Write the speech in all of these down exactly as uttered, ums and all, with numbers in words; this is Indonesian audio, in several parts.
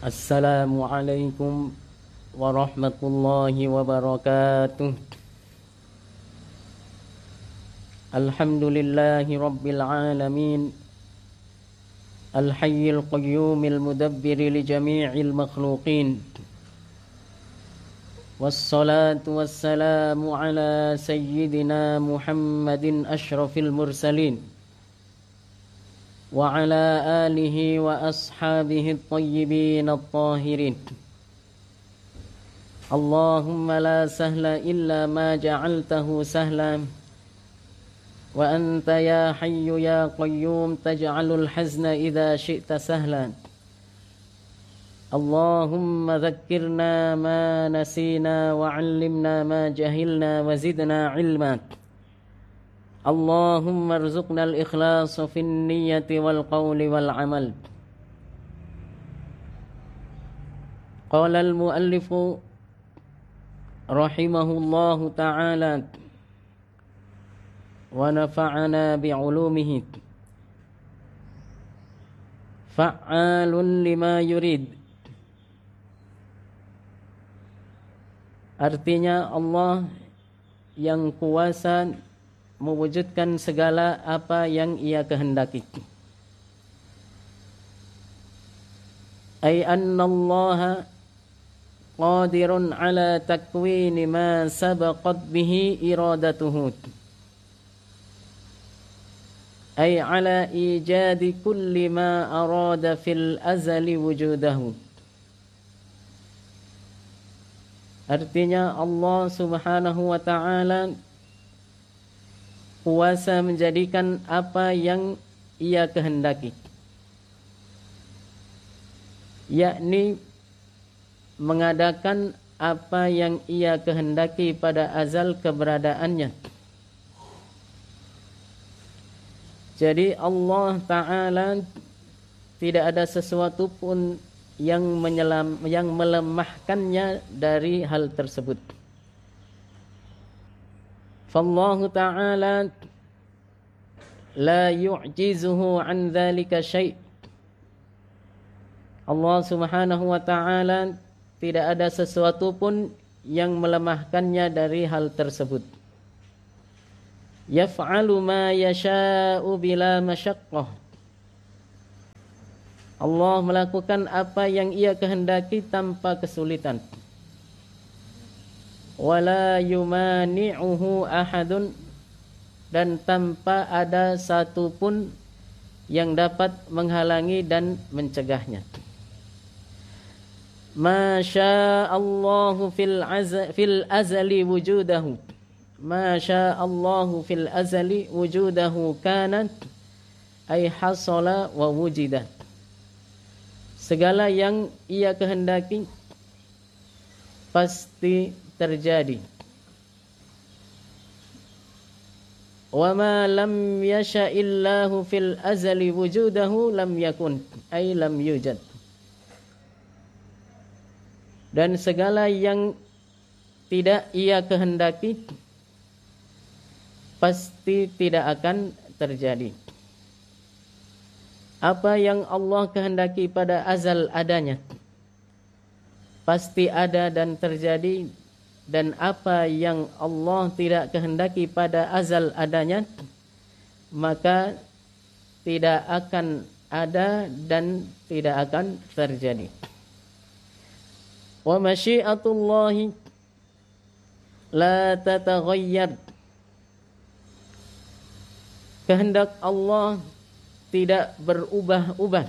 Assalamualaikum warahmatullahi wabarakatuh. Alhamdulillahi rabbil alamin, al-hayyil qayyumil mudabbiri li jami'il makhluqin, wassalatu wassalamu ala sayyidina Muhammadin ashrafil mursalin wa ala alihi wa ashabihi at-tayyibin at-tahirin. Allahumma la sahla illa ma ja'altahu sahlan wa anta ya hayyu ya qayyum taj'alul hazna idza syi'ta sahlan. Allahumma dhakkirna ma nasina wa 'allimna ma jahilna wa zidna 'ilma. Allahumma arzuqna al-ikhlasa fin niyyati wal qawli wal 'amal. Qala al-muallifu rahimahullahu ta'ala wa nafa'ana bi'ulumihi. Fa'alun lima yurid. Artinya Allah yang kuasa mewujudkan segala apa yang Ia kehendaki. Ay anna Allah qadirun ala takwini ma sabaqat bihi iradatuhu. Ay ala ijadi kulli ma arada fil azali wujudahu. Artinya Allah subhanahu wa ta'ala kuasa menjadikan apa yang Ia kehendaki, yakni mengadakan apa yang Ia kehendaki pada azal keberadaannya. Jadi Allah Ta'ala tidak ada sesuatu pun yang menyelam, yang melemahkannya dari hal tersebut. Fallahu Ta'ala la yu'jizuhu an dhalika syai'. Allah Subhanahu wa Ta'ala tidak ada sesuatu pun yang melemahkannya dari hal tersebut. Yaf'alu ma yasha'u bila masyaqqah. Allah melakukan apa yang Ia kehendaki tanpa kesulitan. Wala yumani'uhu ahadun, dan tanpa ada satu pun yang dapat menghalangi dan mencegahnya. Masya Allahu fil az fil azali wujudahu. Masya Allahu fil azali wujudahu kanat ay hasala wa wujidat. Segala yang Ia kehendaki pasti terjadi. Wa ma lam yasha'illahu fil azali wujudahu lam yakun ay lam yujad. Dan segala yang tidak Ia kehendaki pasti tidak akan terjadi. Apa yang Allah kehendaki pada azal adanya pasti ada dan terjadi, dan apa yang Allah tidak kehendaki pada azal adanya maka tidak akan ada dan tidak akan terjadi. Wa masyiatullahi la tataghayyar. Kehendak Allah tidak berubah-ubah.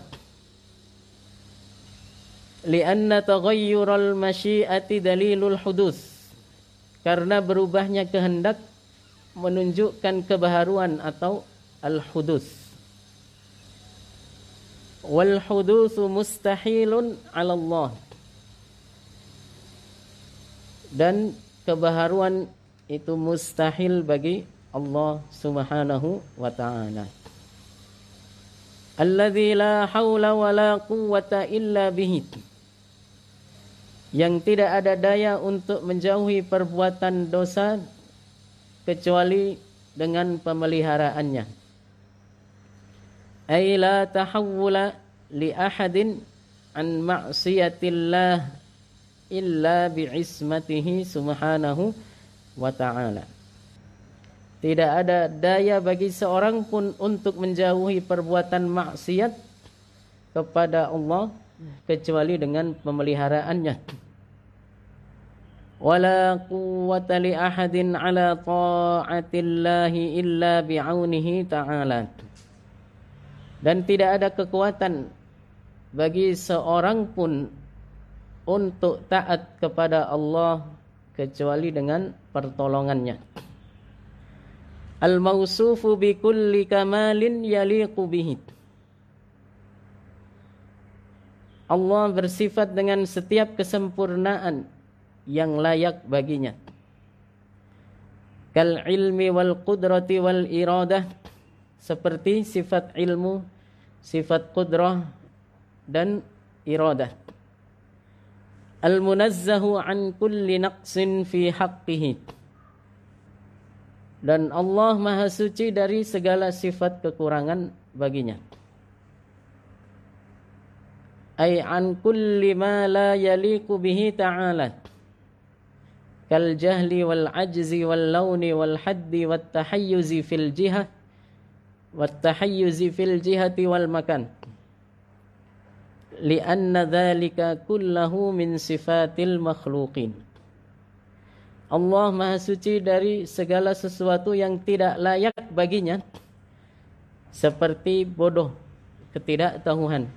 Lianna taghayyural masyiati dalilul hudus. Karena berubahnya kehendak menunjukkan kebaharuan atau al-hudus. Wal hudusu mustahilun 'ala Allah. Dan kebaharuan itu mustahil bagi Allah Subhanahu wa ta'ala. Alladzi la haula wa la quwwata illa bihi. Yang tidak ada daya untuk menjauhi perbuatan dosa kecuali dengan pemeliharaannya. Ay la tahawula li ahadin an ma'siyatillah illa bi'ismatihi subhanahu wa ta'ala. Tidak ada daya bagi seorang pun untuk menjauhi perbuatan maksiat kepada Allah kecuali dengan pemeliharaannya. Wala quwwata li ahadin ala ta'atillahi illa bi'aunihi ta'ala. Dan tidak ada kekuatan bagi seorang pun untuk taat kepada Allah kecuali dengan pertolongannya. Al-mausufu bi kulli kamalin yaliqu bihi. Allah bersifat dengan setiap kesempurnaan yang layak baginya. Kal ilmi wal qudrati wal iradah, seperti sifat ilmu, sifat qudrah dan iradah. Al-munazzahu an kulli naqsin fi haqqihi. Dan Allah Maha Suci dari segala sifat kekurangan baginya. Ay an kulli ma la yaliqu bihi ta'ala. Kal jahli wal ajzi wal launi wal haddi wat tahayyuzi fil jihah wat tahayyuzi fil jihati wal makan. Lianna dzalika kullahu min sifatil makhluqin. Allah Maha Suci dari segala sesuatu yang tidak layak baginya, seperti bodoh, ketidaktahuan,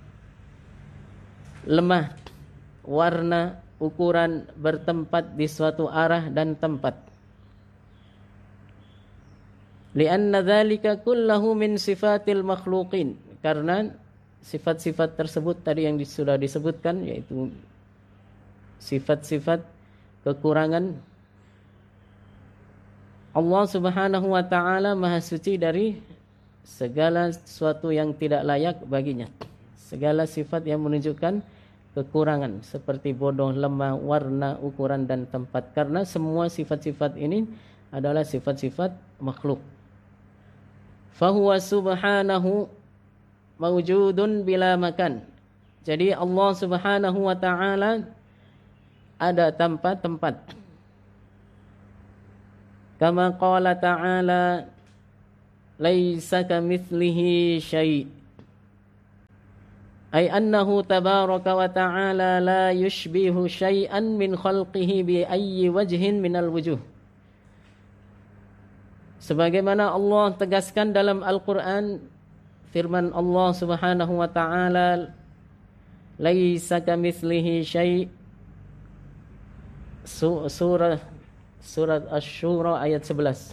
lemah, warna, ukuran, bertempat di suatu arah dan tempat. Lianna dzalika kullahu min sifatil makhluqin, karena sifat-sifat tersebut tadi yang sudah disebutkan, yaitu sifat-sifat kekurangan. Allah Subhanahu wa ta'ala Maha Suci dari segala sesuatu yang tidak layak baginya. Segala sifat yang menunjukkan kekurangan, seperti bodoh, lemah, warna, ukuran dan tempat. Karena semua sifat-sifat ini adalah sifat-sifat makhluk. Fahuwa subhanahu mawjudun bila makan. Jadi Allah Subhanahu wa ta'ala ada tanpa tempat. Kama qala ta'ala laisa kamitslihi syai'. Ay annahu tabaraka wa ta'ala la yushbihu syai'an min khalqihi bi ayyi wajhin minal wujuh. Sebagaimana Allah tegaskan dalam Al-Qur'an, firman Allah Subhanahu wa ta'ala, laisa kamitslihi syai'. Surah Surat Asy-Syura ayat sebelas.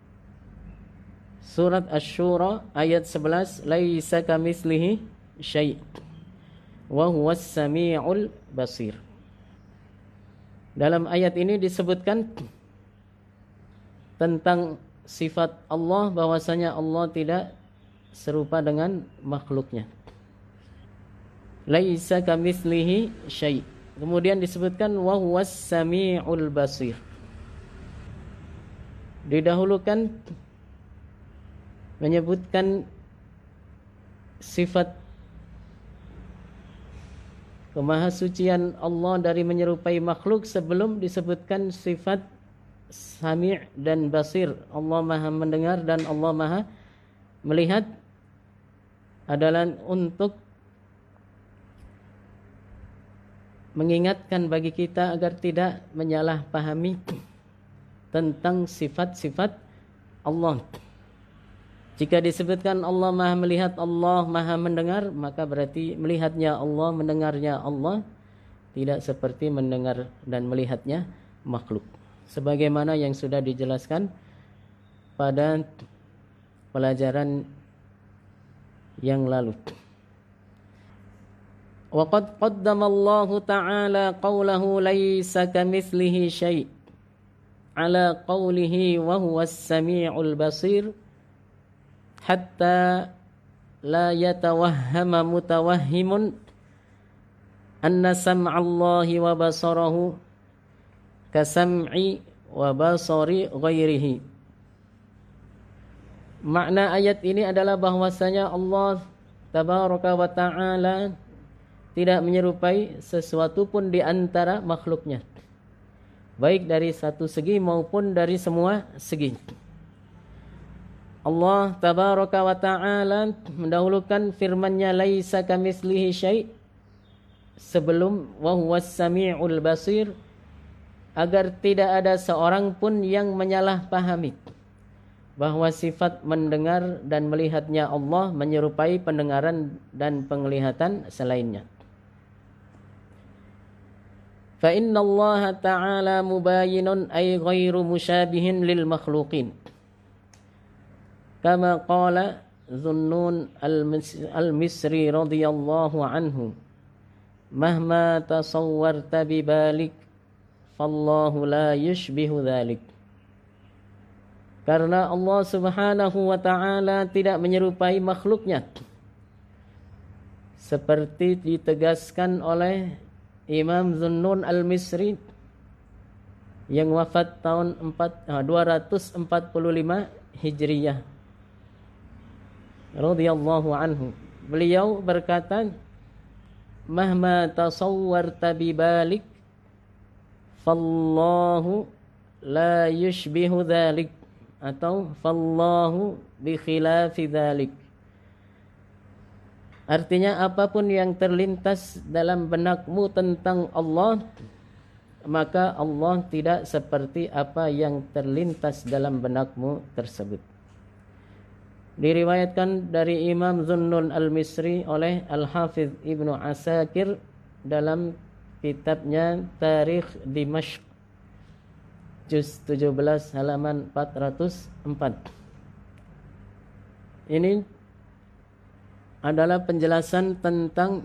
Surat Asy-Syura ayat sebelas, laisa kamitslihi syai' wa huwas samiul basir. Dalam ayat ini disebutkan tentang sifat Allah, bahwasanya Allah tidak serupa dengan makhluknya. Laisa kamitslihi syai'. Kemudian disebutkan wa huwas samiul basir. Didahulukan menyebutkan sifat kemahasucian Allah dari menyerupai makhluk sebelum disebutkan sifat sami' dan basir. Allah Maha mendengar dan Allah Maha melihat, adalah untuk mengingatkan bagi kita agar tidak menyalahpahami tentang sifat-sifat Allah. Jika disebutkan Allah Maha melihat, Allah Maha mendengar, maka berarti melihatnya Allah, mendengarnya Allah tidak seperti mendengar dan melihatnya makhluk. Sebagaimana yang sudah dijelaskan pada pelajaran yang lalu. وَقَدْ قَدَّمَ اللَّهُ تَعَالَى قَوْلَهُ لَيْسَ كَمِثْلِهِ شَيْءٌ عَلَى قَوْلِهِ وَهُوَ السَّمِيعُ الْبَصِيرُ حَتَّى لَا يَتَوَهَّمَ مُتَوَهِّمٌ أَنَّ سَمْعَ اللَّهِ وَبَصَرَهُ كَسَمْعِ وَبَصَرِ غَيْرِهِ. Makna ayat ini adalah bahwasanya Allah Tabaraka wa Ta'ala tidak menyerupai sesuatu pun di antara makhluknya, baik dari satu segi maupun dari semua segi. Allah tabaraka wa ta'ala mendahulukan firman-Nya laisa kamitslihi syai' sebelum wa huwas samiul basir, agar tidak ada seorang pun yang menyalahpahami bahwa sifat mendengar dan melihatnya Allah menyerupai pendengaran dan penglihatan selainnya. Fa inna Allah ta'ala mubayyinun ay ghairu musyabihin lil makhluqin. Kama qala Zunnun al-Misri radhiyallahu anhu, mahma tasawwarta bibalik fallahu la yushbihu dhalik. Karena Allah subhanahu wa ta'ala tidak menyerupai makhluknya, seperti ditegaskan oleh Imam Zunnun al-Misri yang wafat tahun dua ratus empat puluh lima Hijriyah radhiyallahu anhu. Beliau berkata, mahma tasawwarta bibalik fallahu la yushbihu dhalik, atau fallahu bi khilafi dhalik. Artinya, apapun yang terlintas dalam benakmu tentang Allah, maka Allah tidak seperti apa yang terlintas dalam benakmu tersebut. Diriwayatkan dari Imam Zunnun al-Misri oleh Al-Hafidh Ibnu Asakir dalam kitabnya Tarikh Dimashq, juz tujuh belas halaman empat ratus empat. Ini adalah penjelasan tentang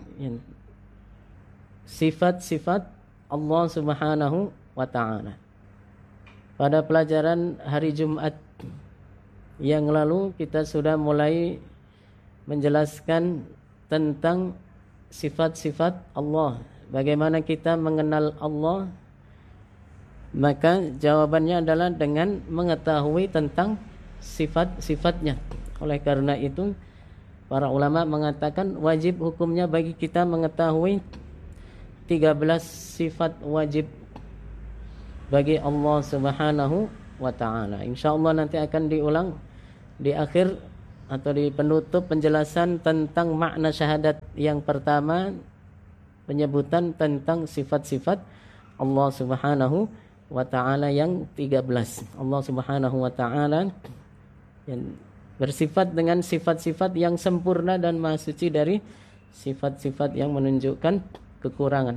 sifat-sifat Allah Subhanahu wa ta'ala. Pada pelajaran hari Jumat yang lalu kita sudah mulai menjelaskan tentang sifat-sifat Allah. Bagaimana kita mengenal Allah? Maka jawabannya adalah dengan mengetahui tentang sifat-sifatnya. Oleh karena itu, para ulama mengatakan wajib hukumnya bagi kita mengetahui tiga belas sifat wajib bagi Allah Subhanahu wa ta'ala. Insyaallah nanti akan diulang di akhir atau di penutup penjelasan tentang makna syahadat yang pertama, penyebutan tentang sifat-sifat Allah Subhanahu wa ta'ala yang tiga belas. Allah Subhanahu wa ta'ala yang bersifat dengan sifat-sifat yang sempurna dan maha suci dari sifat-sifat yang menunjukkan kekurangan.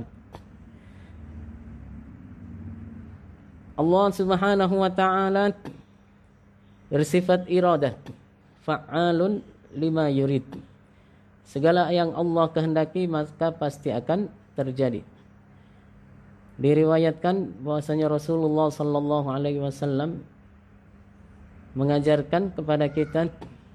Allah Subhanahu wa ta'ala bersifat iradah, fa'alun lima yurid. Segala yang Allah kehendaki maka pasti akan terjadi. Diriwayatkan bahwasanya Rasulullah sallallahu alaihi wasallam mengajarkan kepada kita,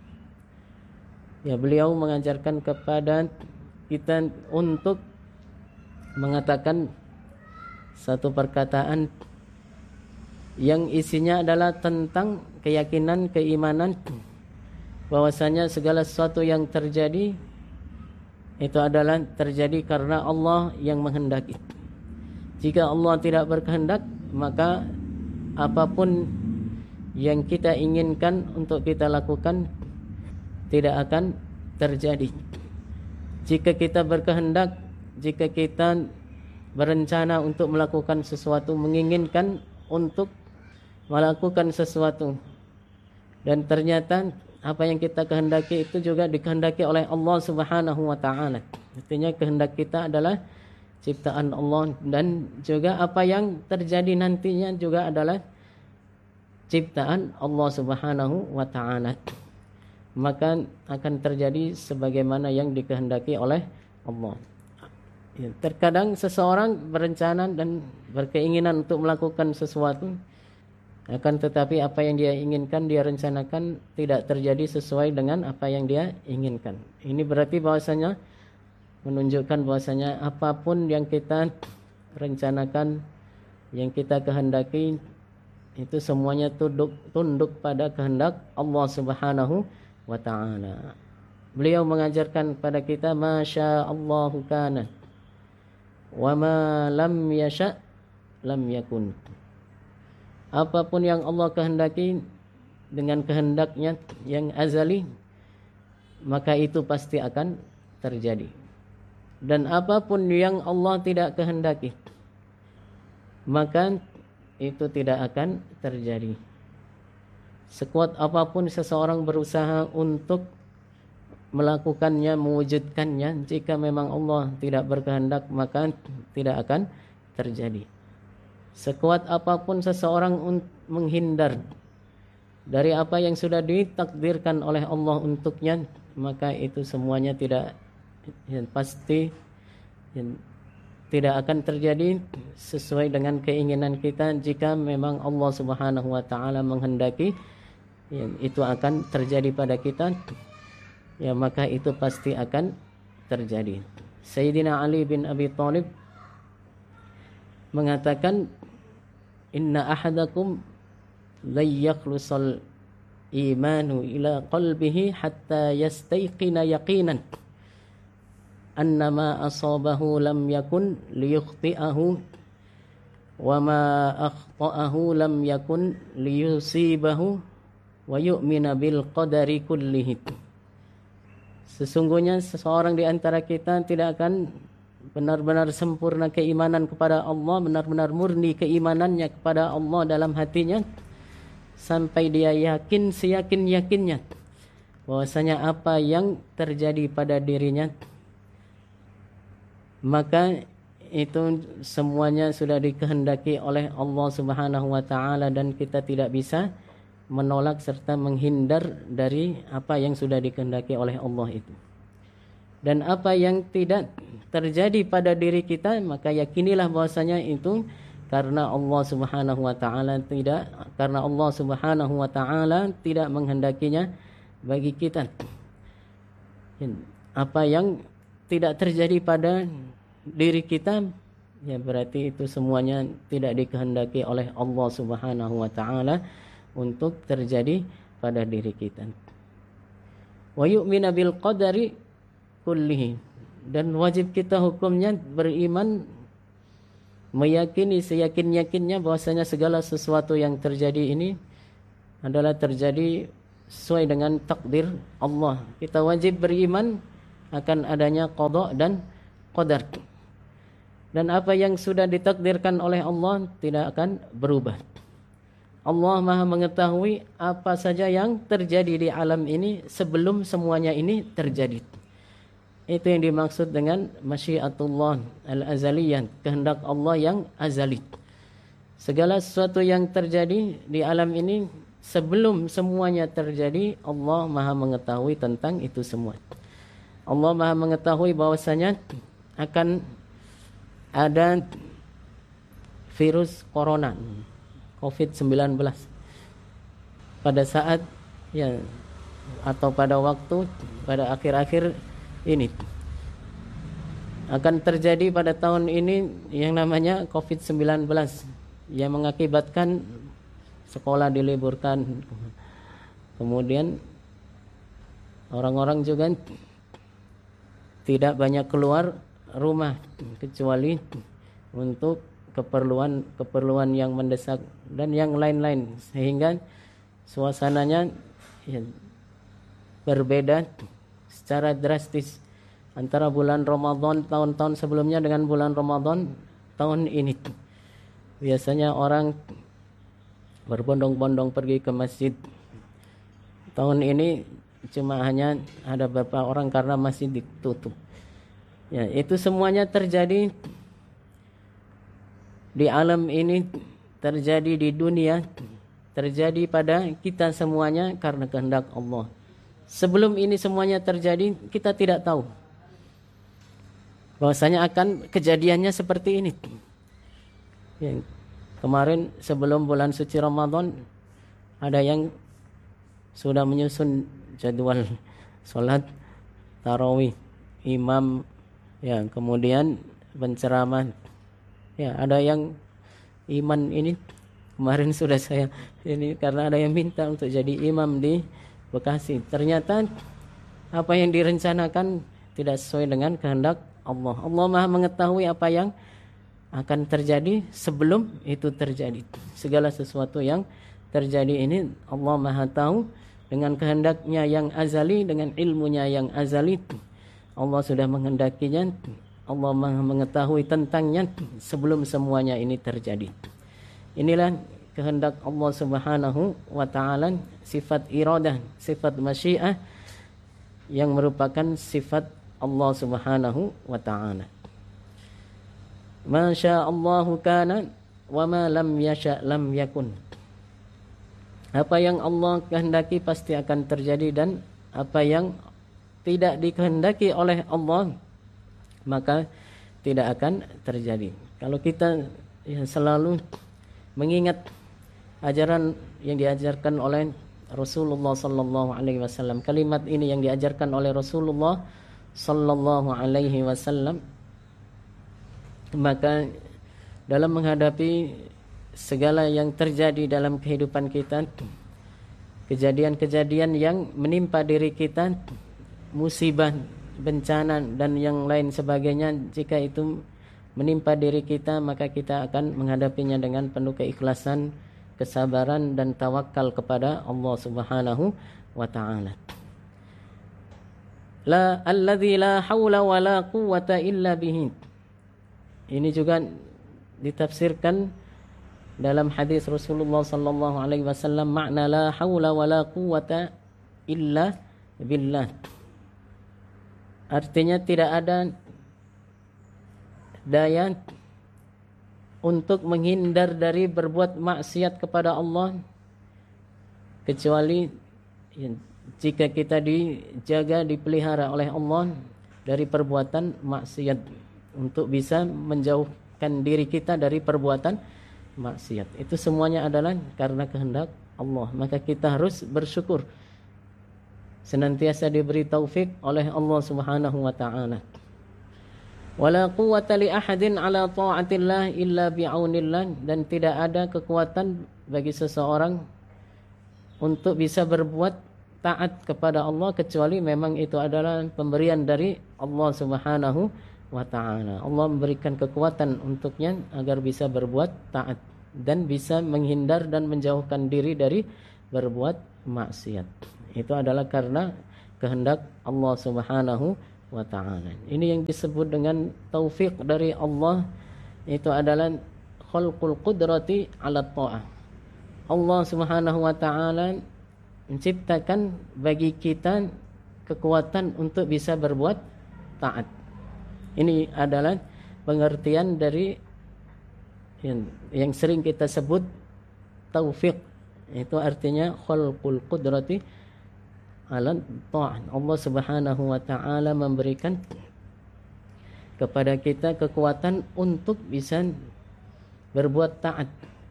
ya beliau mengajarkan kepada kita untuk mengatakan satu perkataan yang isinya adalah tentang keyakinan, keimanan bahwasanya segala sesuatu yang terjadi itu adalah terjadi karena Allah yang menghendaki. Jika Allah tidak berkehendak, maka apapun yang kita inginkan untuk kita lakukan tidak akan terjadi. Jika kita berkehendak, jika kita berencana untuk melakukan sesuatu, menginginkan untuk melakukan sesuatu, dan ternyata apa yang kita kehendaki itu juga dikehendaki oleh Allah Subhanahu wa ta'ala. Artinya kehendak kita adalah ciptaan Allah, dan juga apa yang terjadi nantinya juga adalah ciptaan Allah Subhanahu wa ta'ala. Maka akan terjadi sebagaimana yang dikehendaki oleh Allah. Ya, terkadang seseorang berencana dan berkeinginan untuk melakukan sesuatu, akan tetapi apa yang dia inginkan, dia rencanakan tidak terjadi sesuai dengan apa yang dia inginkan. Ini berarti bahwasanya menunjukkan bahwasanya apapun yang kita rencanakan, yang kita kehendaki, itu semuanya tunduk tunduk pada kehendak Allah Subhanahu wa ta'ala. Beliau mengajarkan kepada kita masya Allahu kana Wa ma lam yasha lam yakun. Apapun yang Allah kehendaki dengan kehendaknya yang azali, maka itu pasti akan terjadi. Dan apapun yang Allah tidak kehendaki, maka itu tidak akan terjadi. Sekuat apapun seseorang berusaha untuk melakukannya, mewujudkannya, jika memang Allah tidak berkehendak, maka tidak akan terjadi. Sekuat apapun seseorang menghindar dari apa yang sudah ditakdirkan oleh Allah untuknya, maka itu semuanya tidak yang pasti yang tidak akan terjadi sesuai dengan keinginan kita. Jika memang Allah Subhanahu wa taala menghendaki ya, itu akan terjadi pada kita, ya maka itu pasti akan terjadi. Sayyidina Ali bin Abi Thalib mengatakan, inna ahadakum la yakhlusal imanu ila qalbihi hatta yastayqina yaqinan annama asabahu lam yakun liyukhti'ahu wa ma akhta'ahu lam yakun liyusibahu wa yu'mina bil qadari kullihi. Sesungguhnya seseorang di antara kita tidak akan benar-benar sempurna keimanan kepada Allah, benar-benar murni keimanannya kepada Allah dalam hatinya, sampai dia yakin seyakin-yakinnya bahwasanya apa yang terjadi pada dirinya, maka itu semuanya sudah dikehendaki oleh Allah Subhanahu wa taala, dan kita tidak bisa menolak serta menghindar dari apa yang sudah dikehendaki oleh Allah itu. Dan apa yang tidak terjadi pada diri kita, maka yakinilah bahwasanya itu karena Allah Subhanahu wa taala tidak karena Allah Subhanahu wa taala tidak menghendakinya bagi kita. Apa yang tidak terjadi pada diri kita, ya berarti itu semuanya tidak dikehendaki oleh Allah Subhanahu wa taala untuk terjadi pada diri kita. Wa yu'mina bil qadari kullihi, dan wajib kita hukumnya beriman, meyakini seyakin-yakinnya bahwasanya segala sesuatu yang terjadi ini adalah terjadi sesuai dengan takdir Allah. Kita wajib beriman akan adanya qada dan qadar. Dan apa yang sudah ditakdirkan oleh Allah tidak akan berubah. Allah Maha mengetahui apa saja yang terjadi di alam ini sebelum semuanya ini terjadi. Itu yang dimaksud dengan masyiatullah al-azaliyah, kehendak Allah yang azali. Segala sesuatu yang terjadi di alam ini sebelum semuanya terjadi, Allah Maha mengetahui tentang itu semua. Allah Maha mengetahui bahwasanya akan ada virus corona covid sembilan belas pada saat ya atau pada waktu pada akhir-akhir ini akan terjadi pada tahun ini yang namanya covid sembilan belas yang mengakibatkan sekolah diliburkan, kemudian orang-orang juga tidak banyak keluar rumah kecuali untuk keperluan-keperluan yang mendesak dan yang lain-lain, sehingga suasananya ya, berbeda secara drastis antara bulan Ramadan tahun-tahun sebelumnya dengan bulan Ramadan tahun ini. Biasanya orang berbondong-bondong pergi ke masjid. Tahun ini cuma hanya ada beberapa orang karena masjid ditutup. Ya, itu semuanya terjadi di alam ini, terjadi di dunia, terjadi pada kita semuanya karena kehendak Allah. Sebelum ini semuanya terjadi, kita tidak tahu bahwasanya akan kejadiannya seperti ini. Ya, kemarin sebelum bulan suci Ramadan ada yang sudah menyusun jadwal sholat tarawih, imam, ya kemudian penceramah. Ya, ada yang iman ini kemarin sudah saya ini karena ada yang minta untuk jadi imam di Bekasi. Ternyata apa yang direncanakan tidak sesuai dengan kehendak Allah. Allah Maha mengetahui apa yang akan terjadi sebelum itu terjadi. Segala sesuatu yang terjadi ini Allah Maha tahu dengan kehendaknya yang azali, dengan ilmunya yang azali. Allah sudah menghendakinya. Allah Maha mengetahui tentangnya sebelum semuanya ini terjadi. Inilah kehendak Allah Subhanahu wa taala, sifat iradah, sifat masyiah yang merupakan sifat Allah Subhanahu wa taala. Ma syaa Allahu kana wa ma lam yasha lam yakun. Apa yang Allah kehendaki pasti akan terjadi, dan apa yang tidak dikehendaki oleh Allah maka tidak akan terjadi. Kalau kita ya, selalu mengingat ajaran yang diajarkan oleh Rasulullah sallallahu alaihi wasallam, kalimat ini yang diajarkan oleh Rasulullah sallallahu alaihi wasallam, maka dalam menghadapi segala yang terjadi dalam kehidupan kita, kejadian-kejadian yang menimpa diri kita, musibah, bencana dan yang lain sebagainya, jika itu menimpa diri kita maka kita akan menghadapinya dengan penuh keikhlasan, kesabaran dan tawakal kepada Allah Subhanahu wa taala. La alladzi la haula wa la quwwata illa bihi. Ini juga ditafsirkan dalam hadis Rasulullah sallallahu alaihi wasallam, makna la haula wa la quwwata illa billah. Artinya tidak ada daya untuk menghindar dari berbuat maksiat kepada Allah kecuali ya, jika kita dijaga, dipelihara oleh Allah dari perbuatan maksiat, untuk bisa menjauhkan diri kita dari perbuatan maksiat. Itu semuanya adalah karena kehendak Allah. Maka kita harus bersyukur, senantiasa diberi taufik oleh Allah Subhanahu wa taala. Wala quwwata li ahadin ala ta'atillah illa bi'aunillah, dan tidak ada kekuatan bagi seseorang untuk bisa berbuat taat kepada Allah kecuali memang itu adalah pemberian dari Allah Subhanahu wa taala. Allah memberikan kekuatan untuknya agar bisa berbuat taat dan bisa menghindar dan menjauhkan diri dari berbuat maksiat. Itu adalah karena kehendak Allah Subhanahu wa ta'ala. Ini yang disebut dengan taufik dari Allah, itu adalah khalqul qudrati ala ta'ah. Allah Subhanahu wa ta'ala menciptakan bagi kita kekuatan untuk bisa berbuat taat. Ini adalah pengertian dari yang, yang sering kita sebut taufik. Itu artinya khalqul qudrati ala ta'ah. Allah Subhanahu wa taala memberikan kepada kita kekuatan untuk bisa berbuat taat.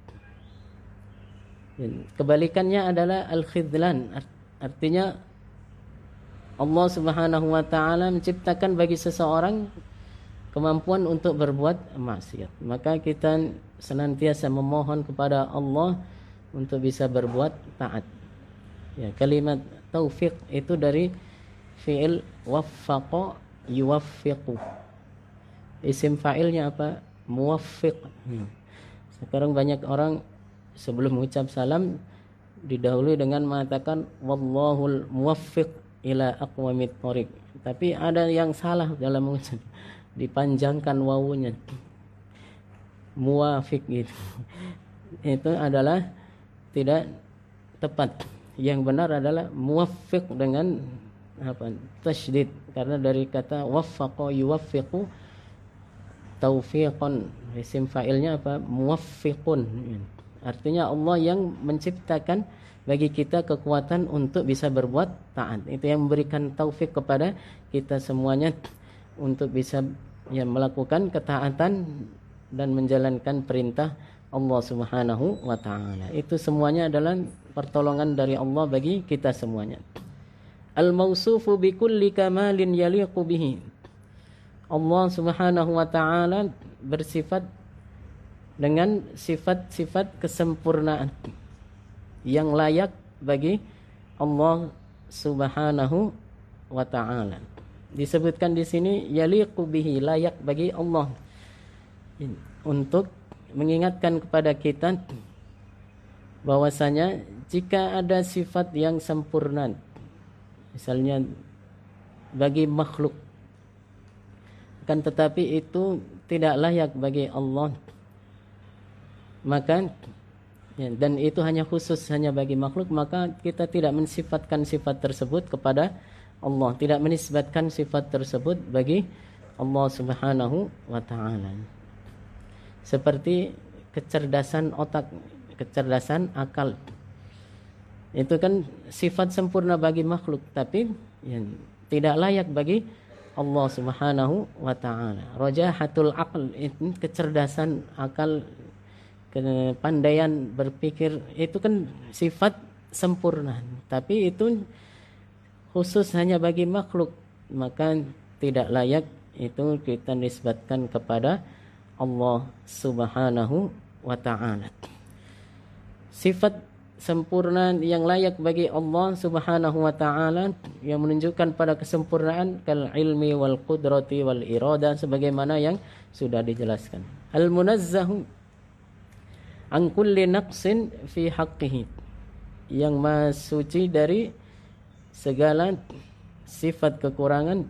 Kebalikannya adalah al-khidlan, artinya Allah Subhanahu wa taala menciptakan bagi seseorang kemampuan untuk berbuat maksiat. Maka kita senantiasa memohon kepada Allah untuk bisa berbuat taat. Ya, kalimat taufik itu dari fi'il waffaqa yuwaffiqu. Isim fa'ilnya apa? Muwaffiq. Hmm. Sekarang banyak orang sebelum mengucap salam didahului dengan mengatakan wallahul muwaffiq ila aqwamit thoriq. Tapi ada yang salah dalam mengucap, dipanjangkan wawunya. Muwafiq gitu. Itu adalah tidak tepat. Yang benar adalah muwaffiq dengan apa? Tasydid, karena dari kata waffaqa yuwaffiqu taufiqan. Isim fa'ilnya apa? Muwaffiqun. Artinya Allah yang menciptakan bagi kita kekuatan untuk bisa berbuat taat. Itu yang memberikan taufik kepada kita semuanya untuk bisa ya, melakukan ketaatan dan menjalankan perintah Allah Subhanahu wa taala. Itu semuanya adalah pertolongan dari Allah bagi kita semuanya. Al-mausufu bi kulli kamalin yaliqu bihi. Allah Subhanahu wa taala bersifat dengan sifat-sifat kesempurnaan yang layak bagi Allah Subhanahu wa taala. disebutkan di sini yaliqu bihi, layak bagi Allah, untuk mengingatkan kepada kita bahwasanya jika ada sifat yang sempurna, misalnya bagi makhluk, akan tetapi itu tidak layak bagi Allah, maka ya, dan itu hanya khusus hanya bagi makhluk, maka kita tidak mensifatkan sifat tersebut kepada Allah, tidak menisbatkan sifat tersebut bagi Allah Subhanahu wa taala. Seperti kecerdasan otak, kecerdasan akal, itu kan sifat sempurna bagi makhluk, tapi ya, tidak layak bagi Allah Subhanahu wa taala. Rajahatul aql, itu kecerdasan akal, kepandaian berpikir, itu kan sifat sempurna, tapi itu khusus hanya bagi makhluk, maka tidak layak itu kita nisbatkan kepada Allah Subhanahu wa taala. Sifat sempurna yang layak bagi Allah Subhanahu wa taala yang menunjukkan pada kesempurnaan, kal ilmi wal qudrati wal irada, sebagaimana yang sudah dijelaskan. Al munazzahu an kulli naqsin fi haqqihi, yang maha suci dari segala sifat kekurangan,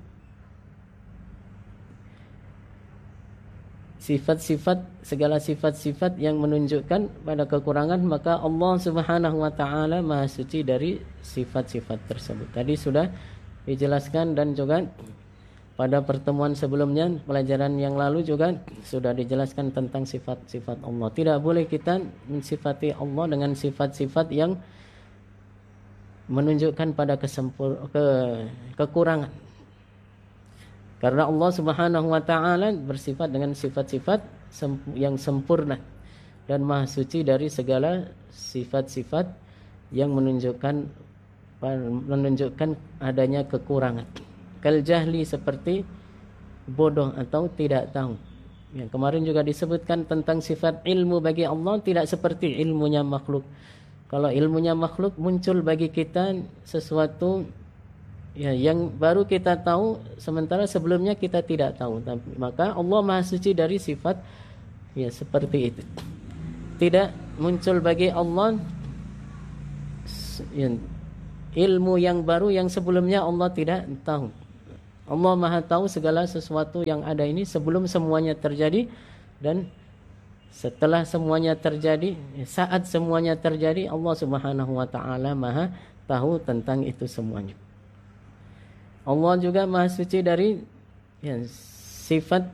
sifat-sifat, segala sifat-sifat yang menunjukkan pada kekurangan, maka Allah Subhanahu wa taala maha suci dari sifat-sifat tersebut. Tadi sudah dijelaskan, dan juga pada pertemuan sebelumnya, pelajaran yang lalu juga sudah dijelaskan tentang sifat-sifat Allah. Tidak boleh kita mensifati Allah dengan sifat-sifat yang menunjukkan pada kesempur ke, kekurangan. Karena Allah Subhanahu wa taala bersifat dengan sifat-sifat yang sempurna dan maha suci dari segala sifat-sifat yang menunjukkan menunjukkan adanya kekurangan. Kal jahli, seperti bodoh atau tidak tahu. Yang kemarin juga disebutkan tentang sifat ilmu bagi Allah tidak seperti ilmunya makhluk. Kalau ilmunya makhluk muncul bagi kita sesuatu ya yang baru kita tahu, sementara sebelumnya kita tidak tahu. Maka Allah maha suci dari sifat ya seperti itu. Tidak muncul bagi Allah ya, ilmu yang baru yang sebelumnya Allah tidak tahu. Allah maha tahu segala sesuatu yang ada ini sebelum semuanya terjadi, dan setelah semuanya terjadi, saat semuanya terjadi, Allah Subhanahu wa taala maha tahu tentang itu semuanya. Allah juga maha suci dari ya, sifat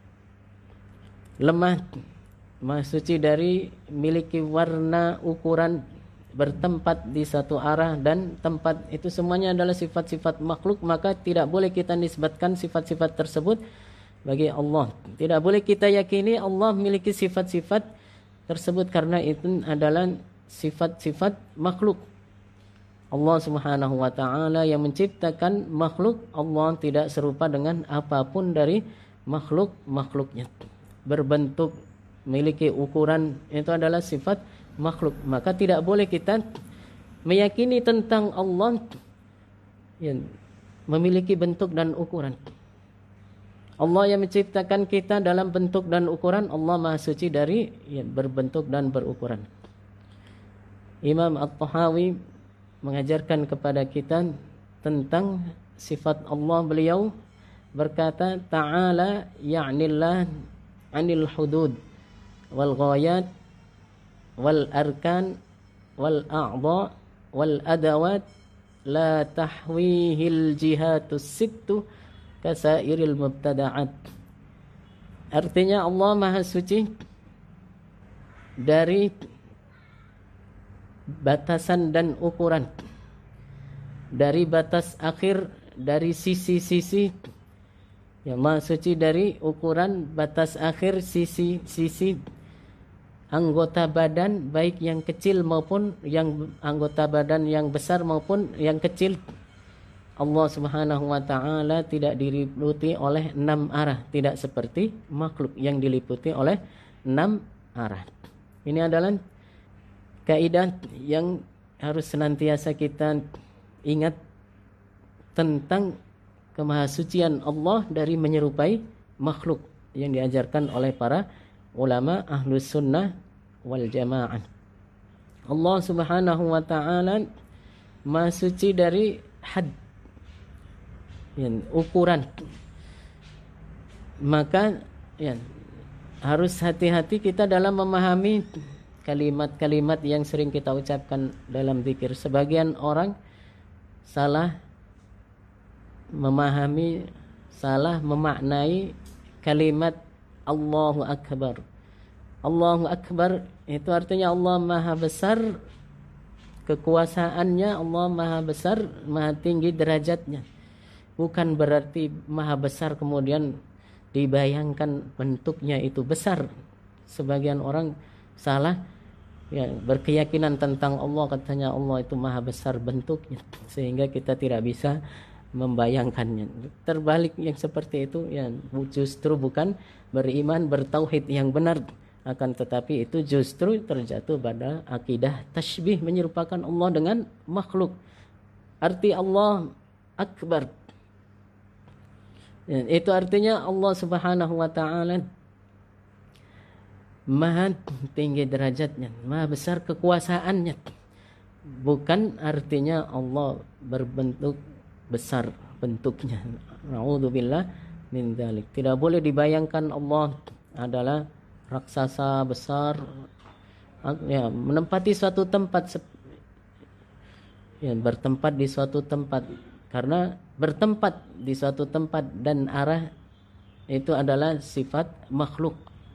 lemah, maha suci dari miliki warna, ukuran, bertempat di satu arah, dan tempat itu semuanya adalah sifat-sifat makhluk, maka tidak boleh kita nisbatkan sifat-sifat tersebut bagi Allah. Tidak boleh kita yakini Allah memiliki sifat-sifat tersebut karena itu adalah sifat-sifat makhluk. Allah Subhanahu wa taala yang menciptakan makhluk, Allah tidak serupa dengan apapun dari makhluk-makhluknya. Berbentuk, memiliki ukuran, itu adalah sifat makhluk. Maka tidak boleh kita meyakini tentang Allah yang memiliki bentuk dan ukuran. Allah yang menciptakan kita dalam bentuk dan ukuran, Allah maha suci dari ya, berbentuk dan berukuran. Imam At-Tahawi mengajarkan kepada kita tentang sifat Allah. Beliau berkata, ta'ala ya'nillah anil hudud wal ghayat wal arkan wal a'dha wal adawat la tahwihil jihatus sittu kasairil mubtada'at. Artinya Allah maha suci dari batasan dan ukuran, dari batas akhir, dari sisi-sisi, ya maha suci dari ukuran, batas akhir, sisi-sisi anggota badan, baik yang kecil maupun yang anggota badan yang besar maupun yang kecil. Allah Subhanahu wa taala tidak diliputi oleh enam arah, tidak seperti makhluk yang diliputi oleh enam arah. Ini adalah kaidah yang harus senantiasa kita ingat tentang kemahasucian Allah dari menyerupai makhluk yang diajarkan oleh para ulama ahlus sunnah wal jamaah. Allah Subhanahu wa ta'ala maha suci dari had, ya, ukuran. Maka ya, harus hati-hati kita dalam memahami kalimat-kalimat yang sering kita ucapkan dalam zikir. Sebagian orang salah memahami, salah memaknai kalimat Allahu Akbar. Allahu Akbar itu artinya Allah Maha Besar kekuasaannya, Allah Maha Besar, Maha tinggi derajatnya. Bukan berarti Maha Besar kemudian dibayangkan bentuknya itu besar. Sebagian orang salah ya, berkeyakinan tentang Allah, katanya Allah itu Maha Besar bentuknya, sehingga kita tidak bisa membayangkannya. Terbalik yang seperti itu ya justru bukan beriman bertauhid yang benar, akan tetapi itu justru terjatuh pada akidah tasybih, menyerupakan Allah dengan makhluk. Arti Allah Akbar ya, itu artinya Allah Subhanahu wa ta'ala Maha tinggi derajatnya, Maha besar kekuasaannya. Bukan artinya Allah berbentuk besar bentuknya. Na'udzubillah min dzalik. Tidak boleh dibayangkan Allah adalah raksasa besar ya, menempati suatu tempat ya, bertempat di suatu tempat. Karena bertempat di suatu tempat dan arah itu adalah sifat makhluk.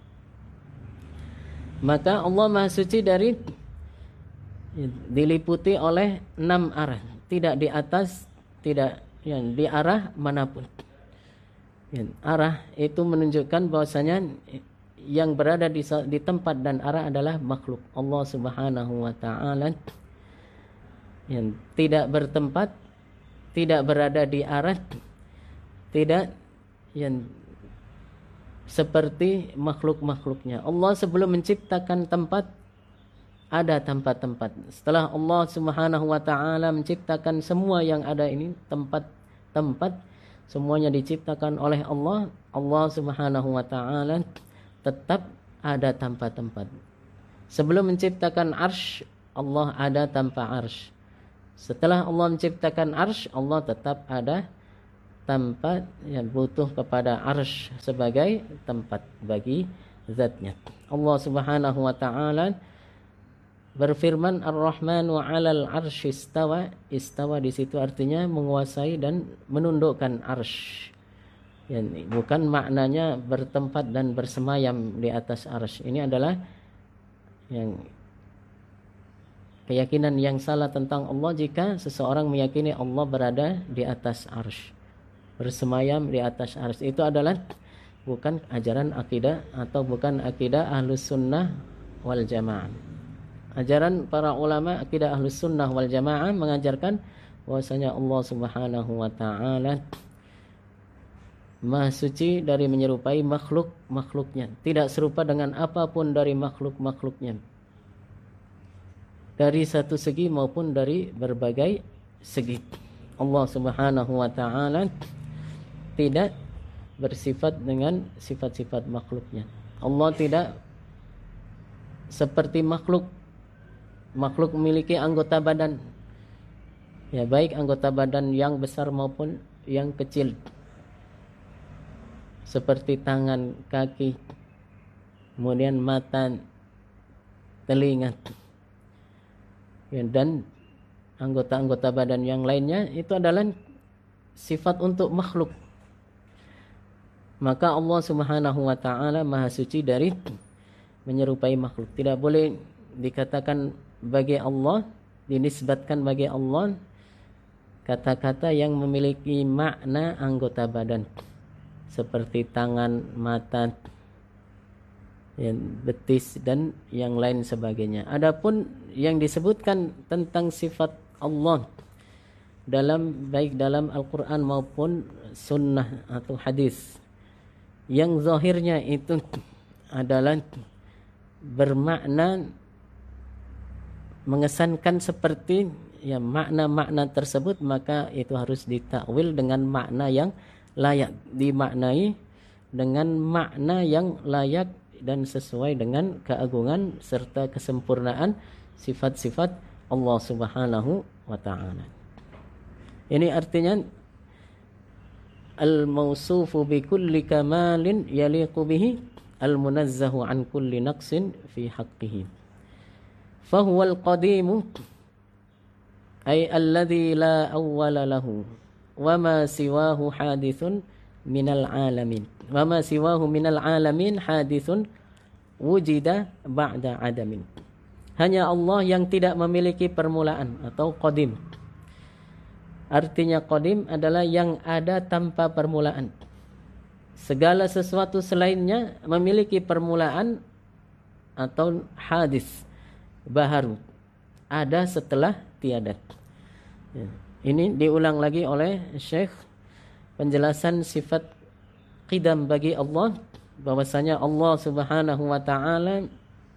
Maka Allah Maha Suci dari ya, diliputi oleh enam arah, tidak di atas, tidak ya, di arah manapun ya, arah itu menunjukkan bahwasanya yang berada di, di tempat dan arah adalah makhluk. Allah Subhanahu wa ta'ala yang tidak bertempat, tidak berada di arah, tidak yang seperti makhluk-makhluknya. Allah sebelum menciptakan tempat ada tempat-tempat. Setelah Allah Subhanahu wa ta'ala menciptakan semua yang ada ini, tempat-tempat semuanya diciptakan oleh Allah, Allah Subhanahu wa ta'ala tetap ada tanpa tempat. Sebelum menciptakan arsy, Allah ada tanpa arsy. Setelah Allah menciptakan arsy, Allah tetap ada tanpa yang butuh kepada arsy sebagai tempat bagi zatnya. Allah Subhanahu wa ta'ala berfirman Ar-Rahmanu 'alal arsy istawa. Istawa di situ artinya menguasai dan menundukkan arsy. Ya, bukan maknanya bertempat dan bersemayam di atas arsy. Ini adalah yang keyakinan yang salah tentang Allah jika seseorang meyakini Allah berada di atas arsy, bersemayam di atas arsy. Itu adalah bukan ajaran akidah atau bukan akidah Ahlus Sunnah wal Jamaah. Ajaran para ulama akidah Ahlus Sunnah wal Jamaah mengajarkan bahwasanya Allah Subhanahu wa ta'ala Maha suci dari menyerupai makhluk-makhluknya, tidak serupa dengan apapun dari makhluk-makhluknya, dari satu segi maupun dari berbagai segi. Allah Subhanahu wa ta'ala tidak bersifat dengan sifat-sifat makhluknya. Allah tidak seperti makhluk. Makhluk memiliki anggota badan, ya, baik anggota badan yang besar maupun yang kecil, seperti tangan, kaki, kemudian mata, telinga, ya, dan anggota-anggota badan yang lainnya. Itu adalah sifat untuk makhluk. Maka Allah Subhanahu wa ta'ala Maha suci dari menyerupai makhluk. Tidak boleh dikatakan bagi Allah, dinisbatkan bagi Allah kata-kata yang memiliki makna anggota badan seperti tangan, mata, ya, betis dan yang lain sebagainya. Adapun yang disebutkan tentang sifat Allah dalam baik dalam Al-Quran maupun sunnah atau hadis, yang zahirnya itu adalah bermakna mengesankan seperti ya makna-makna tersebut, maka itu harus ditakwil dengan makna yang layak, dimaknai dengan makna yang layak dan sesuai dengan keagungan serta kesempurnaan sifat-sifat Allah Subhanahu wa taala. Ini artinya al-mausufu bi kulli kamalin yaliqu bihi al-munazzahu an kulli naqsin fi haqqihi. Fa huwa al-qadimu ay alladhi la awwala lahu wa ma siwahu hadithun minal alamin. Wa ma siwahu minal alamin hadithun wujida ba'da adamin. Hanya Allah yang tidak memiliki permulaan atau qadim. Artinya qadim adalah yang ada tanpa permulaan. Segala sesuatu selainnya memiliki permulaan atau hadis, baharu, ada setelah tiada. Ya. Ini diulang lagi oleh Syekh penjelasan sifat qidam bagi Allah, bahwasanya Allah Subhanahu wa taala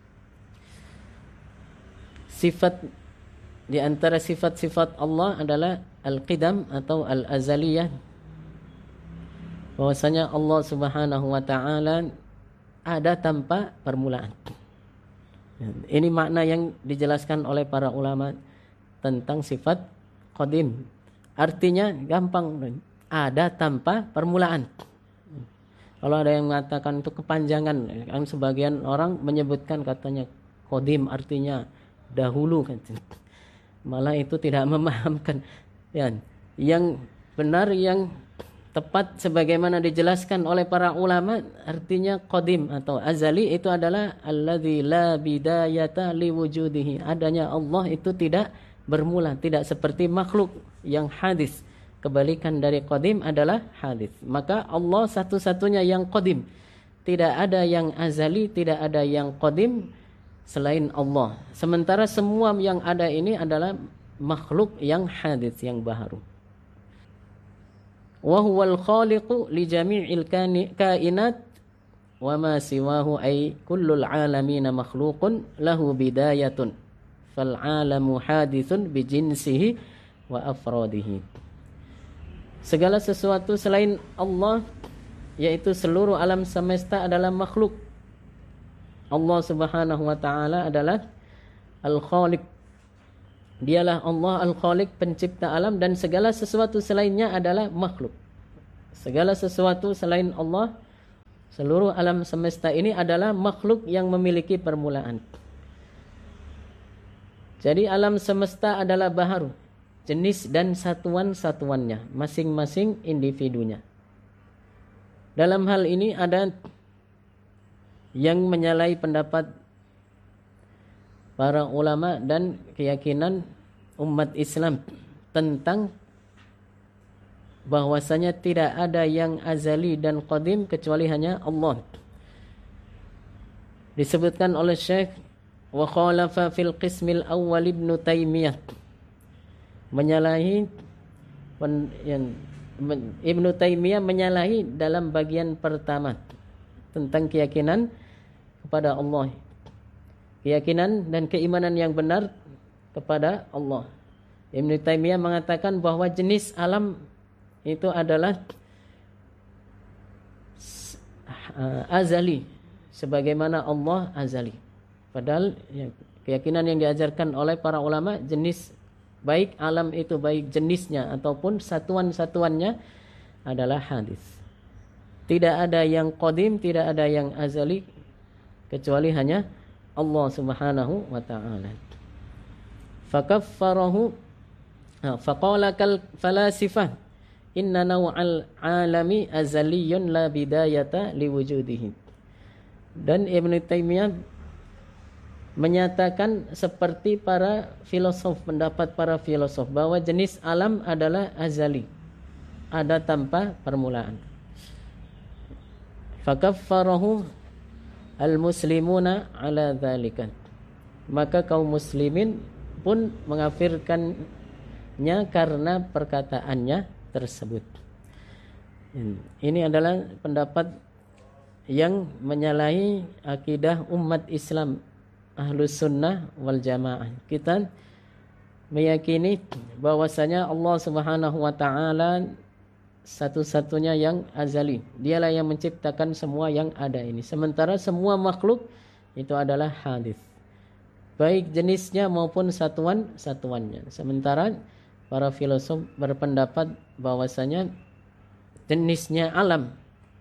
sifat di antara sifat-sifat Allah adalah al-qidam atau al-azaliyah, bahwasanya Allah Subhanahu wa taala ada tanpa permulaan. Ini makna yang dijelaskan oleh para ulama tentang sifat qadim. Artinya gampang, ada tanpa permulaan. Kalau ada yang mengatakan itu kepanjangan, kan sebagian orang menyebutkan katanya qadim artinya dahulu kan. Malah itu tidak memahamkan. Ya, yang benar, yang tepat sebagaimana dijelaskan oleh para ulama, artinya qadim atau azali itu adalah alladzi la bidayata liwujudihi. Adanya Allah itu tidak bermula, tidak seperti makhluk yang hadis. Kebalikan dari qadim adalah hadis. Maka Allah satu-satunya yang qadim. Tidak ada yang azali, tidak ada yang qadim selain Allah. Sementara semua yang ada ini adalah makhluk yang hadis, yang baharu. Wa huwal khaliqu li jami'il kainat wa ma siwahu ay kullul alamin makhluqun lahu bidayatun fal alamu hadithun bi jinsihi wa afradihi. Segala sesuatu selain Allah, yaitu seluruh alam semesta adalah makhluk. Allah Subhanahu wa taala adalah Al-Khaliq. Dialah Allah Al-Khaliq, pencipta alam, dan segala sesuatu selainnya adalah makhluk. Segala sesuatu selain Allah, seluruh alam semesta ini adalah makhluk yang memiliki permulaan. Jadi alam semesta adalah baharu, jenis dan satuan-satuannya, masing-masing individunya. Dalam hal ini ada yang menyalahi pendapat para ulama dan keyakinan umat Islam tentang bahwasanya tidak ada yang azali dan qadim kecuali hanya Allah. Disebutkan oleh Syekh wa khalafa fil qismil awwal Ibnu Taimiyah, menyalahi yang Ibnu Taimiyah menyalahi dalam bagian pertama tentang keyakinan kepada Allah, keyakinan dan keimanan yang benar kepada Allah. Ibnu Taimiyah mengatakan bahwa jenis alam itu adalah azali, sebagaimana Allah azali. Padahal ya, keyakinan yang diajarkan oleh para ulama, jenis baik alam itu baik jenisnya ataupun satuan-satuannya adalah hadis. Tidak ada yang qadim, tidak ada yang azali, kecuali hanya Allah Subhanahu wa ta'ala. Fakaffarahu faqala kal falasifah inna naw'al alami azaliyun la bidayata liwujudihi. Dan Ibnu Taimiyah menyatakan seperti para filosof, pendapat para filosof, bahwa jenis alam adalah azali, ada tanpa permulaan. Fakaffarahu al-muslimuna ala dzalika. Maka kaum muslimin pun mengafirkannya karena perkataannya tersebut. Ini adalah pendapat yang menyalahi akidah umat Islam Ahlus Sunnah wal Jamaah. Kita meyakini bahwasanya Allah Subhanahu wa taala satu-satunya yang azali. Dialah yang menciptakan semua yang ada ini. Sementara semua makhluk itu adalah hadis, baik jenisnya maupun satuan-satuannya. Sementara para filosof berpendapat bahwasanya jenisnya alam,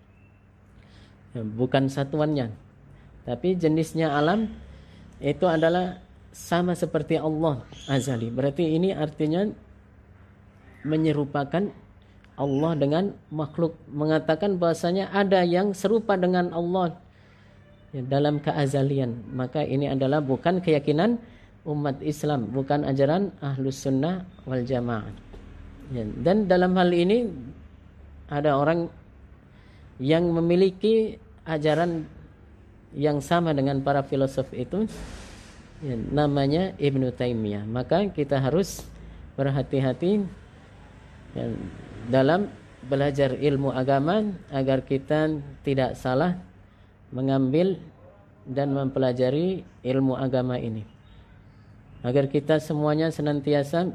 bukan satuannya, tapi jenisnya alam itu adalah sama seperti Allah azali. Berarti ini artinya menyerupakan Allah dengan makhluk, mengatakan bahwasanya ada yang serupa dengan Allah ya, dalam keazalian. Maka ini adalah bukan keyakinan umat Islam, bukan ajaran Ahlus Sunnah wal Jamaah ya. Dan dalam hal ini ada orang yang memiliki ajaran yang sama dengan para filosof itu ya, namanya Ibnu Taimiyah. Maka kita harus berhati-hati ya, dalam belajar ilmu agama agar kita tidak salah mengambil dan mempelajari ilmu agama ini, agar kita semuanya senantiasa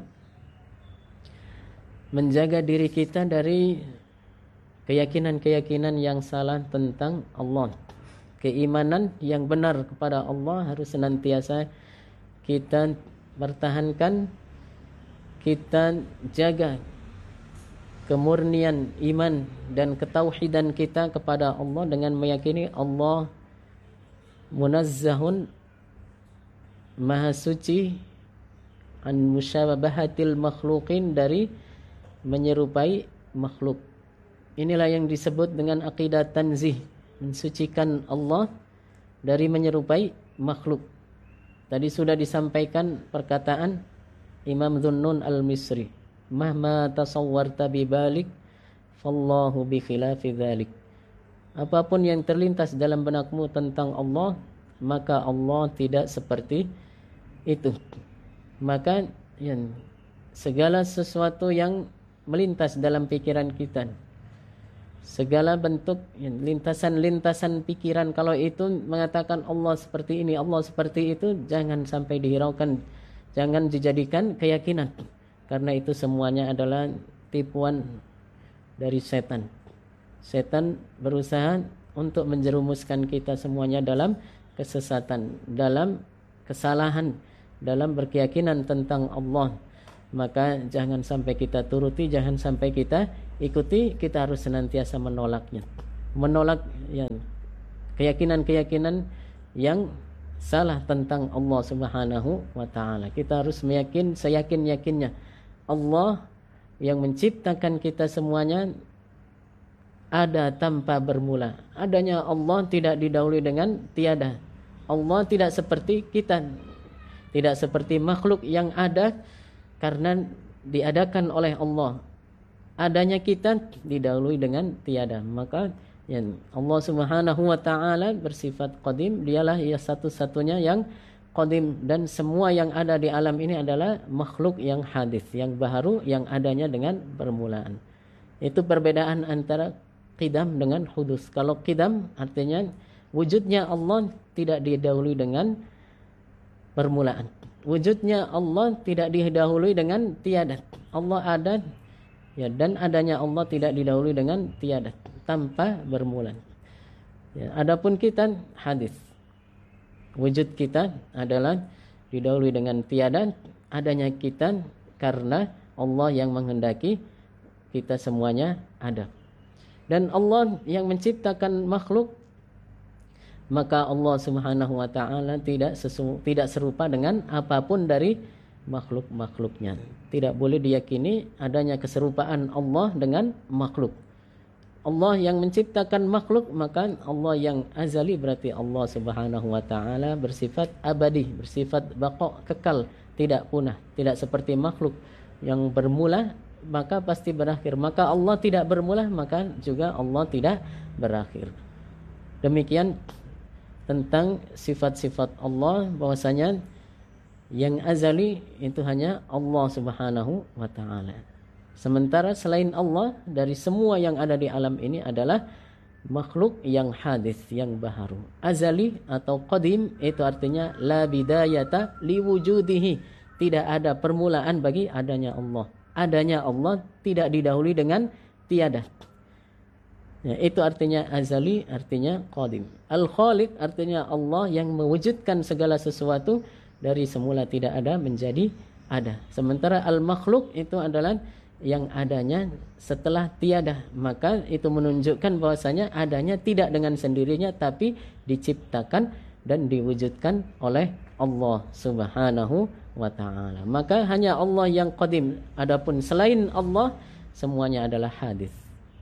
menjaga diri kita dari keyakinan-keyakinan yang salah tentang Allah. Keimanan yang benar kepada Allah harus senantiasa kita pertahankan, kita jaga kemurnian iman dan ketauhidan kita kepada Allah dengan meyakini Allah munazzahun, maha suci, an musyabahatil makhluqin, dari menyerupai makhluk. Inilah yang disebut dengan akidah tanzih, mensucikan Allah dari menyerupai makhluk. Tadi sudah disampaikan perkataan Imam Dhunnun al-Misri, mahma tasawwarta bibalik fallahu bi khilafi dzalik. Apapun yang terlintas dalam benakmu tentang Allah, maka Allah tidak seperti itu. Maka yang segala sesuatu yang melintas dalam pikiran kita, segala bentuk ya, lintasan-lintasan pikiran, kalau itu mengatakan Allah seperti ini, Allah seperti itu, jangan sampai dihiraukan, jangan dijadikan keyakinan. Karena itu semuanya adalah tipuan dari setan. Setan berusaha untuk menjerumuskan kita semuanya dalam kesesatan, dalam kesalahan, dalam berkeyakinan tentang Allah. Maka jangan sampai kita turuti, jangan sampai kita ikuti, kita harus senantiasa menolaknya. Menolak yang keyakinan-keyakinan yang salah tentang Allah Subhanahu wa taala. Kita harus meyakin, seyakin-yakinnya Allah yang menciptakan kita semuanya ada tanpa bermula. Adanya Allah tidak didahului dengan tiada. Allah tidak seperti kita, tidak seperti makhluk yang ada karena diadakan oleh Allah. Adanya kita didahului dengan tiada. Maka ya, Allah Subhanahu wa taala bersifat qadim, dialah ya satu-satunya yang qadim, dan semua yang ada di alam ini adalah makhluk yang hadis, yang baharu, yang adanya dengan permulaan. Itu perbedaan antara qidam dengan hudus. Kalau qidam artinya wujudnya Allah tidak didahului dengan permulaan. Wujudnya Allah tidak didahului dengan tiada. Allah ada ya, dan adanya Allah tidak didahului dengan tiada, tanpa bermula. Ya, adapun kita hadis, wujud kita adalah didahului dengan tiada, adanya kita karena Allah yang menghendaki kita semuanya ada. Dan Allah yang menciptakan makhluk, maka Allah Subhanahu wa taala tidak sesu, tidak serupa dengan apapun dari makhluk-makhluknya. Tidak boleh diyakini adanya keserupaan Allah dengan makhluk. Allah yang menciptakan makhluk, maka Allah yang azali, berarti Allah Subhanahu wa taala bersifat abadi, bersifat baqa, kekal, tidak punah, tidak seperti makhluk yang bermula maka pasti berakhir. Maka Allah tidak bermula, maka juga Allah tidak berakhir. Demikian tentang sifat-sifat Allah, bahwasanya yang azali itu hanya Allah Subhanahu wa taala. Sementara selain Allah, dari semua yang ada di alam ini adalah makhluk yang hadis, yang baharu. Azali atau qadim itu artinya la bidayata liwujudihi, tidak ada permulaan bagi adanya Allah. Adanya Allah tidak didahului dengan tiada. Ya, itu artinya azali, artinya qadim. Al-Khaliq artinya Allah yang mewujudkan segala sesuatu dari semula tidak ada menjadi ada. Sementara al-makhluk itu adalah yang adanya setelah tiada. Maka itu menunjukkan bahwasanya adanya tidak dengan sendirinya tapi diciptakan dan diwujudkan oleh Allah Subhanahu wa taala. Maka hanya Allah yang qadim. Adapun selain Allah semuanya adalah hadis.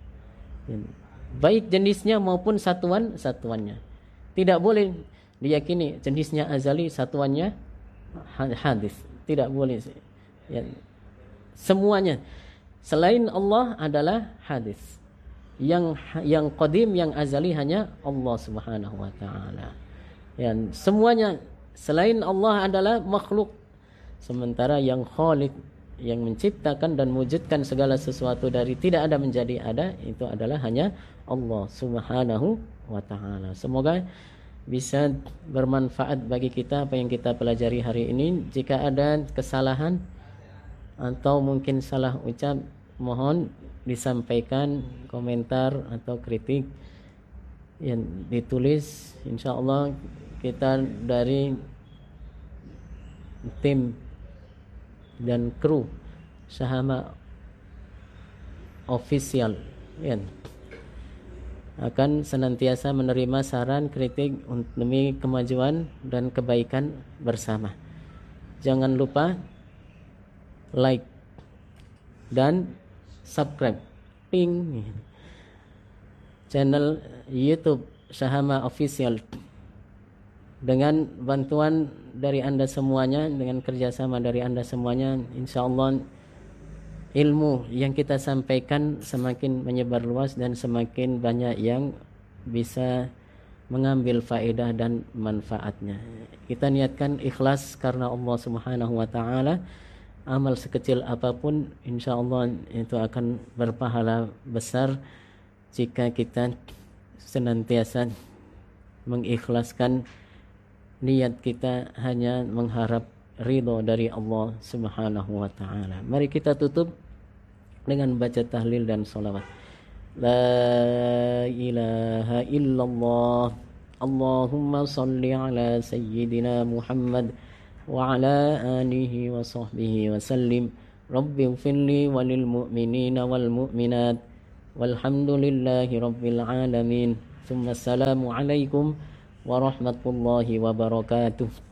Baik jenisnya maupun satuan-satuannya. Tidak boleh diyakini jenisnya azali, satuannya hadis. Tidak boleh. Ya. Semuanya selain Allah adalah hadis. Yang yang qadim, yang azali hanya Allah Subhanahu wa taala. Ya, semuanya selain Allah adalah makhluk. Sementara yang khaliq, yang menciptakan dan mewujudkan segala sesuatu dari tidak ada menjadi ada, itu adalah hanya Allah Subhanahu wa taala. Semoga bisa bermanfaat bagi kita apa yang kita pelajari hari ini. Jika ada kesalahan atau mungkin salah ucap, mohon disampaikan komentar atau kritik yang ditulis. Insyaallah kita dari tim dan kru Syahama Official ya, akan senantiasa menerima saran kritik demi kemajuan dan kebaikan bersama. Jangan lupa like dan subscribe ping channel YouTube Syahama Official. Dengan bantuan dari Anda semuanya, dengan kerjasama dari Anda semuanya, insyaallah ilmu yang kita sampaikan semakin menyebar luas dan semakin banyak yang bisa mengambil faedah dan manfaatnya. Kita niatkan ikhlas karena Allah Subhanahu wa taala. Amal sekecil apapun insyaallah itu akan berpahala besar jika kita senantiasa mengikhlaskan niat kita hanya mengharap ridho dari Allah Subhanahu wa taala. Mari kita tutup dengan baca tahlil dan salawat. La ilaha illallah. Allahumma salli ala sayyidina Muhammad wa ala alihi wa sahbihi wa sallim. Rabbi ighfirli walil mu'minina wal mu'minat. Walhamdulillahi rabbil alamin. Tsumma assalamu alaikum warahmatullahi wabarakatuh.